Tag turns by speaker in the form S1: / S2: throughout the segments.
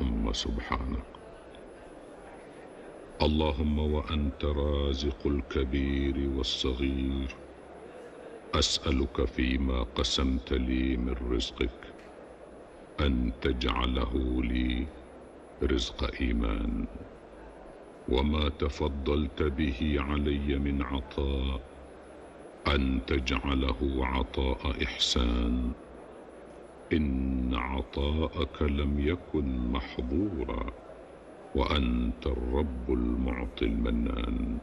S1: اللهم سبحانك. اللهم وأنت رازق الكبير والصغير، أسألك فيما قسمت لي من رزقك أن تجعله لي رزق إيمان، وما تفضلت به علي من عطاء أن تجعله عطاء إحسان. إن عطاءك لم يكن محظورا، وأنت الرب المعطي المنان.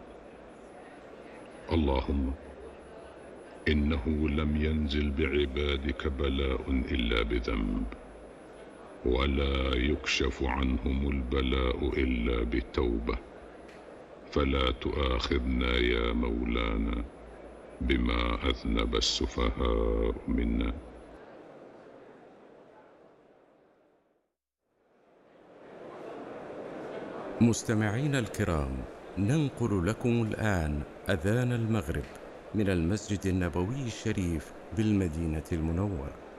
S1: اللهم إنه لم ينزل بعبادك بلاء إلا بذنب، ولا يكشف عنهم البلاء إلا بتوبة، فلا تؤاخذنا يا مولانا بما أذنب السفهاء منا.
S2: مستمعين الكرام، ننقل لكم الآن أذان المغرب من المسجد النبوي الشريف بالمدينة المنورة.